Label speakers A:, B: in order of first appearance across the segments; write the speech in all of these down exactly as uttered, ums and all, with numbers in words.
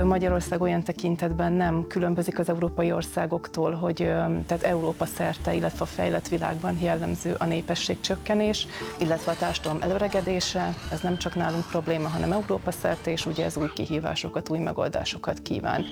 A: Magyarország olyan tekintetben nem különbözik az európai országoktól, hogy tehát Európa szerte, illetve a fejlett világban jellemző a népesség csökkenés, illetve a társadalom előregedése. Ez nem csak nálunk probléma, hanem Európa szerte, és ugye ez új kihívásokat, új megoldásokat kíván.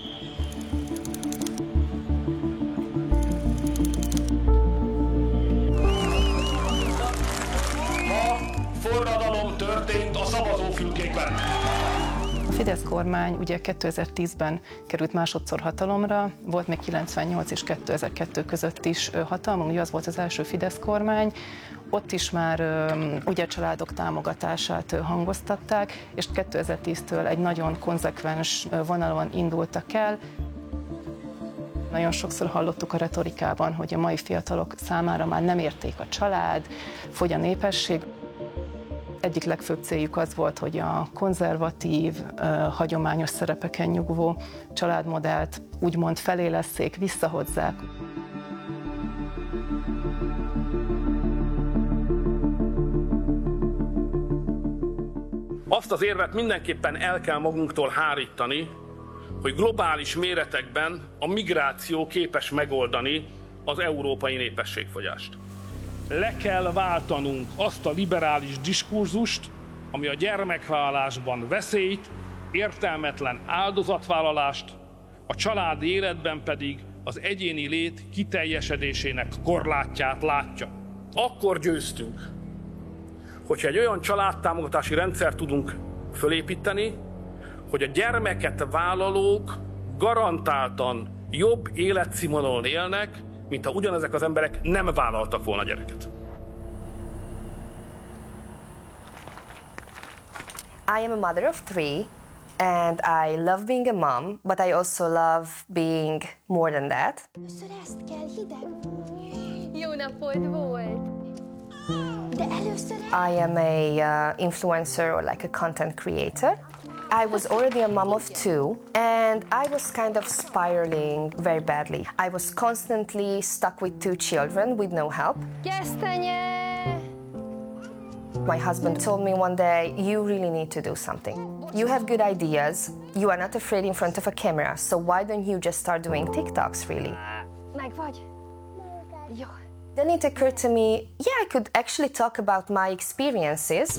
B: Forradalom történt a szavazófülkékben.
A: A Fidesz kormány ugye kétezer-tízben került másodszor hatalomra, volt még kilencvennyolc és kétezer-kettő között is hatalmon, ugye az volt az első Fidesz kormány. Ott is már ugye a családok támogatását hangoztatták, és kétezer-tíztől egy nagyon konzekvens vonalon indultak el. Nagyon sokszor hallottuk a retorikában, hogy a mai fiatalok számára már nem érték a család, fogy a népesség. Egyik legfőbb céljuk az volt, hogy a konzervatív, hagyományos szerepeken nyugvó családmodellt úgymond felélesszék, visszahozzák.
B: Azt az érvet mindenképpen el kell magunktól hárítani, hogy globális méretekben a migráció képes megoldani az európai népességfogyást. Le kell váltanunk azt a liberális diskurzust, ami a gyermekvállalásban veszélyt, értelmetlen áldozatvállalást, a családi életben pedig az egyéni lét kiteljesedésének korlátját látja. Akkor győztünk, hogyha egy olyan családtámogatási rendszert tudunk fölépíteni, hogy a gyermeket vállalók garantáltan jobb életszínvonalon élnek, mint ha ugyanezek az emberek nem vállaltak volna gyereket.
C: I am a mother of three, and I love being a mom, but I also love being more than that.
D: Először ezt kell, hideg. Jó napod volt. De először
C: I am a uh, influencer or like a content creator. I was already a mom of two, and I was kind of spiraling very badly. I was constantly stuck with two children with no help.
D: Gesztenye!
C: My husband told me one day, you really need to do something. You have good ideas, you are not afraid in front of a camera, so why don't you just start doing TikToks, really?
D: Meg vagy? Jó.
C: Then it occurred to me, yeah, I could actually talk about my experiences.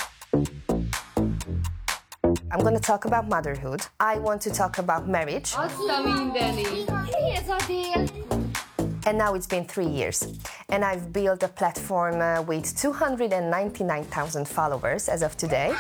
C: I'm going to talk about motherhood. I want to talk about marriage.
D: Azt a mindenit! Mi ez a dél?
C: And now it's been three years. And I've built a platform uh, with two hundred ninety-nine thousand followers as of today.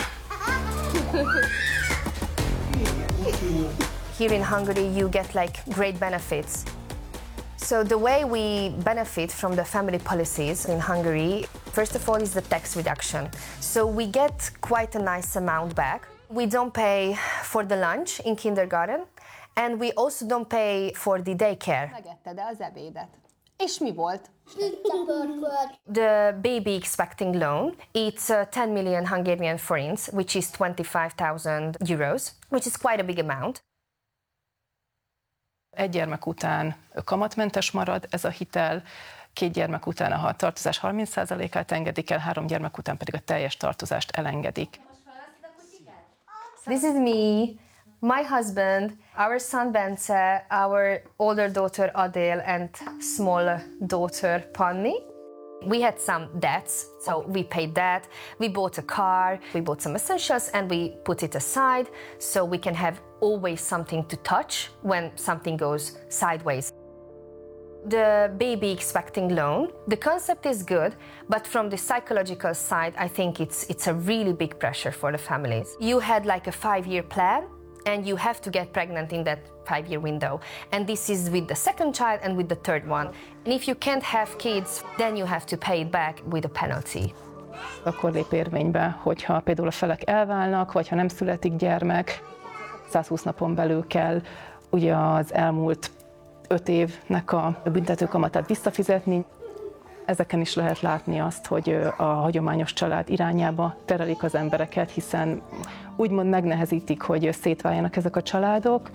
C: Here in Hungary, you get like great benefits. So the way we benefit from the family policies in Hungary, first of all, is the tax reduction. So we get quite a nice amount back. We don't pay for the lunch in kindergarten, and we also don't pay for the daycare.
E: Megetted az ebédet. És mi volt?
C: The baby expecting loan, it's uh, ten million Hungarian forints, which is twenty-five thousand euros, which is quite a big amount.
A: Egy gyermek után kamatmentes marad ez a hitel, két gyermek után a tartozás harminc százalékát engedik el, három gyermek után pedig a teljes tartozást elengedik.
C: This is me, my husband, our son Bence, our older daughter Adél, and smaller daughter Panni. We had some debts, so we paid that. We bought a car, we bought some essentials, and we put it aside so we can have always something to touch when something goes sideways. The baby expecting loan, the concept is good, but from the psychological side, I think it's it's a really big pressure for the families. You had like a five-year plan, and you have to get pregnant in that five-year window. And this is with the second child and with the third one. And if you can't have kids, then you have to pay it back with a penalty.
A: Akkor lép érvénybe, hogyha például a felek elválnak, vagy ha nem születik gyermek, száz húsz napon belül kell ugye az elmúlt öt évnek a büntetőkamatát visszafizetni. Ezeken is lehet látni azt, hogy a hagyományos család irányába terelik az embereket, hiszen úgymond megnehezítik, hogy szétváljanak ezek a családok.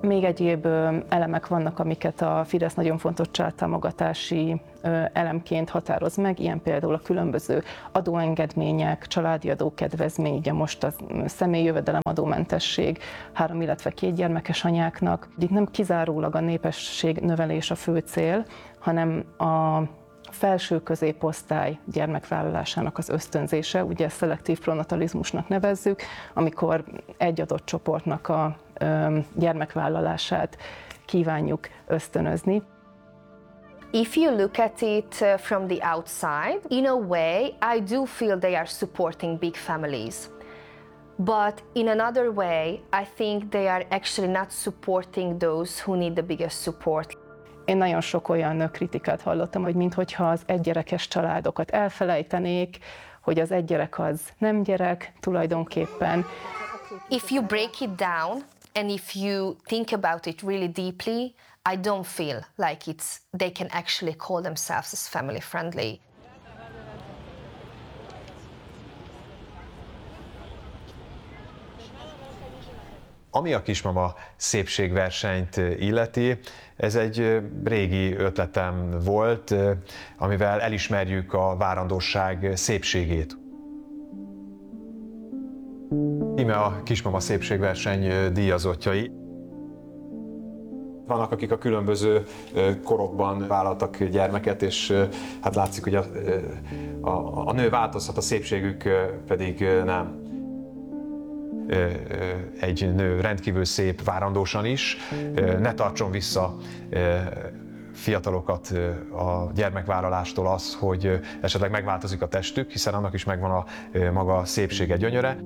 A: Még egyéb elemek vannak, amiket a Fidesz nagyon fontos családtámogatási elemként határoz meg, ilyen például a különböző adóengedmények, családi adókedvezmény, ugye most a személyi jövedelemadómentesség három, illetve két gyermekes anyáknak. Itt nem kizárólag a népesség növelés a fő cél, hanem a felső középosztály gyermekvállalásának az ösztönzése, ugye szelektív pronatalizmusnak nevezzük, amikor egy adott csoportnak a ö, gyermekvállalását kívánjuk ösztönözni.
C: If you look at it uh, from the outside, in a way, I do feel they are supporting big families. But in another way, I think they are actually not supporting those who need the biggest support.
A: Én nagyon sok olyan kritikát hallottam, hogy minthogyha az egygyerekes családokat elfelejtenék, hogy az egy gyerek az nem gyerek tulajdonképpen.
C: If you break it down and if you think about it really deeply, I don't feel like it's they can actually call themselves as family friendly.
F: Ami a Kismama szépségversenyt illeti, ez egy régi ötletem volt, amivel elismerjük a várandóság szépségét. Íme a Kismama szépségverseny díjazottjai. Vannak, akik a különböző korokban vállaltak gyermeket, és hát látszik, hogy a, a, a nő változhat, a szépségük pedig nem. Egy nő rendkívül szép várandósan is, ne tartson vissza fiatalokat a gyermekvállalástól az, hogy esetleg megváltozik a testük, hiszen annak is megvan a maga szépsége, gyönyöre.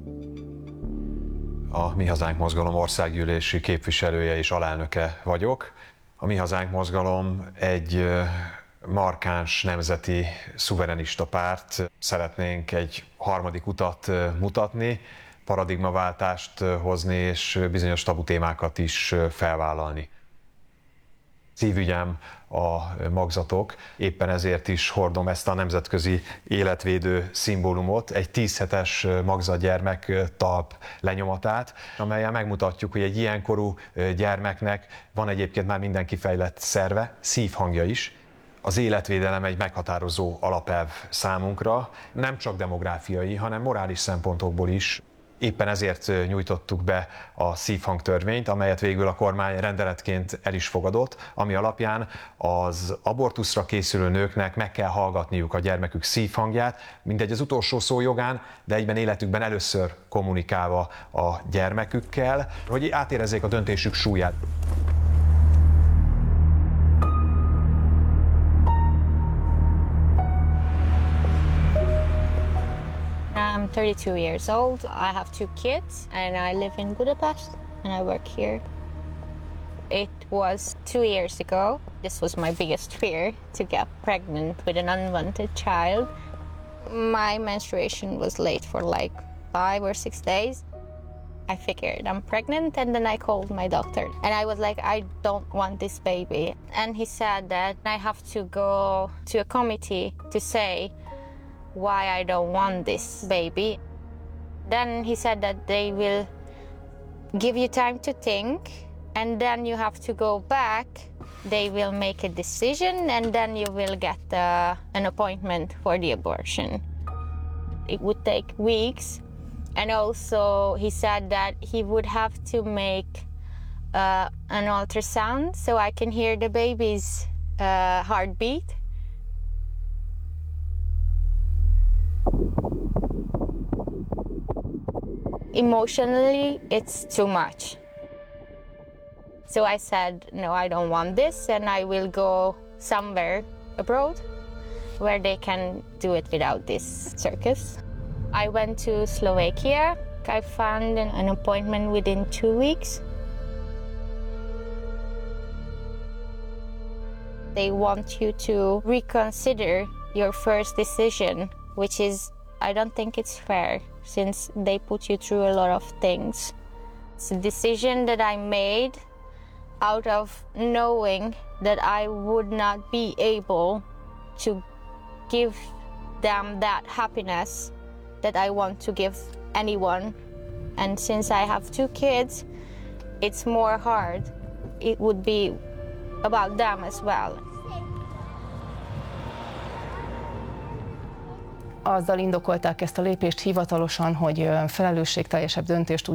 F: A Mi Hazánk Mozgalom országgyűlési képviselője és alelnöke vagyok. A Mi Hazánk Mozgalom egy markáns nemzeti szuverenista párt. Szeretnénk egy harmadik utat mutatni, paradigmaváltást hozni és bizonyos tabu témákat is felvállalni. Szívügyem a magzatok, éppen ezért is hordom ezt a nemzetközi életvédő szimbólumot, egy tíz hetes magzatgyermek talp lenyomatát, amellyel megmutatjuk, hogy egy ilyenkorú gyermeknek van egyébként már minden kifejlett szerve, szívhangja is. Az életvédelem egy meghatározó alapelv számunkra, nem csak demográfiai, hanem morális szempontokból is. Éppen ezért nyújtottuk be a szívhangtörvényt, amelyet végül a kormány rendeletként el is fogadott, ami alapján az abortuszra készülő nőknek meg kell hallgatniuk a gyermekük szívhangját, mindegy az utolsó szó jogán, de egyben életükben először kommunikálva a gyermekükkel, hogy átérezzék a döntésük súlyát.
G: I'm thirty-two years old. I have two kids and I live in Budapest and I work here. It was two years ago. This was my biggest fear, to get pregnant with an unwanted child. My menstruation was late for like five or six days. I figured I'm pregnant and then I called my doctor and I was like, I don't want this baby. And he said that I have to go to a committee to say why I don't want this baby. Then he said that they will give you time to think and then you have to go back. They will make a decision and then you will get uh, an appointment for the abortion. It would take weeks, and also he said that he would have to make uh, an ultrasound so I can hear the baby's uh, heartbeat. Emotionally, it's too much. So I said, no, I don't want this, and I will go somewhere abroad where they can do it without this circus. I went to Slovakia. I found an appointment within two weeks. They want you to reconsider your first decision, which is, I don't think it's fair, since they put you through a lot of things. It's a decision that I made out of knowing that I would not be able to give them that happiness that I want to give anyone. And since I have two kids, it's more hard. It would be about them as well.
A: Azzal indokolták ezt a lépést hivatalosan, hogy felelősségteljesebb döntést